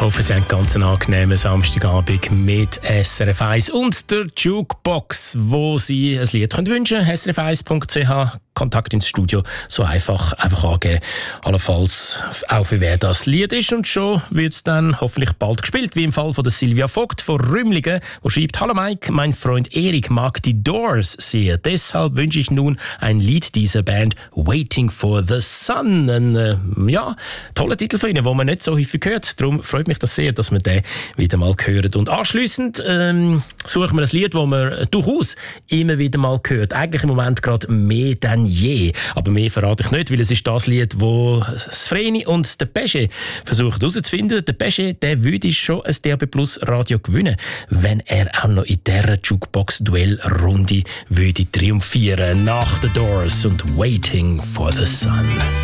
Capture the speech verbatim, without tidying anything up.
hoffe, Sie haben einen ganz angenehmen Samstagabend mit S R F eins und der Jukebox, wo Sie ein Lied können wünschen können. S R F eins Punkt C H, Kontakt ins Studio, so einfach, einfach angeben. Allenfalls auch für wer das Lied ist. Und schon wird es dann hoffentlich bald gespielt, wie im Fall von der Silvia Vogt von Rümlingen, wo schreibt: Hallo Mike, mein Freund Erik mag die Doors sehr. Deshalb wünsche ich nun ein Lied dieser Band, Waiting for the Sun. Ein äh, ja, toller Titel von Ihnen, den man nicht so häufig hört. Darum freut mich das sehr, dass wir den wieder mal hören. Und anschliessend ähm, suchen wir ein Lied, das man durchaus immer wieder mal hört. Eigentlich im Moment gerade mehr denn je. Aber mehr verrate ich nicht, weil es ist das Lied, wo das Vreni und der Pesche versuchen herauszufinden. Der Pesche, der würde schon ein D A B Plus Radio gewinnen, wenn er auch noch in dieser Jukebox-Duell-Runde würde triumphieren. Nach The Doors und Waiting for the Sun.